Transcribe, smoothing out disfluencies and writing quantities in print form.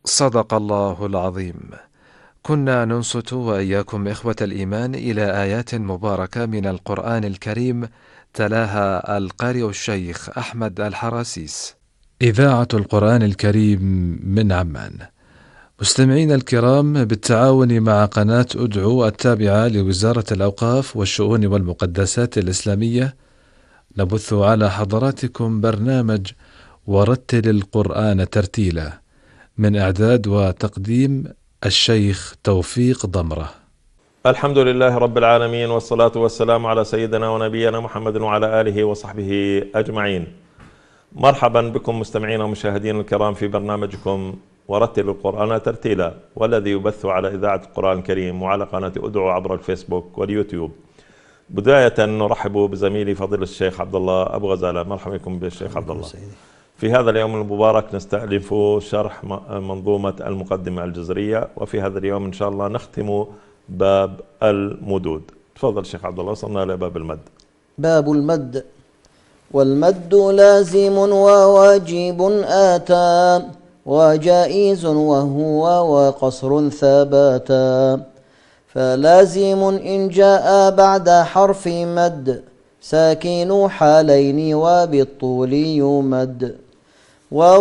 صدق الله العظيم. كنا ننصت وإياكم إخوة الإيمان إلى آيات مباركة من القرآن الكريم تلاها القارئ الشيخ أحمد الحراسيس، إذاعة القرآن الكريم من عمان. مستمعين الكرام، بالتعاون مع قناة أدعو التابعة لوزارة الأوقاف والشؤون والمقدسات الإسلامية، نبث على حضراتكم برنامج ورتل القرآن ترتيلا، من إعداد وتقديم الشيخ توفيق ضمرة. الحمد لله رب العالمين، والصلاة والسلام على سيدنا ونبينا محمد وعلى آله وصحبه أجمعين. مرحبا بكم مستمعينا ومشاهدين الكرام في برنامجكم ورتل القرآن ترتيلا، والذي يبث على إذاعة القرآن الكريم وعلى قناة أدعو عبر الفيسبوك واليوتيوب. بداية نرحب بزميلي فضيلة الشيخ عبد الله أبو غزالة. مرحبا بكم بالشيخ عبد الله. في هذا اليوم المبارك نستألف شرح منظومة المقدمة الجزرية، وفي هذا اليوم إن شاء الله نختم باب المدود. تفضل شيخ عبد الله، وصلنا إلى باب المد. باب المد. والمد لازم وواجب آتى، وجائز وهو وقصر ثباتا. فلازم إن جاء بعد حرف مد، ساكن حالين وبالطول يمد.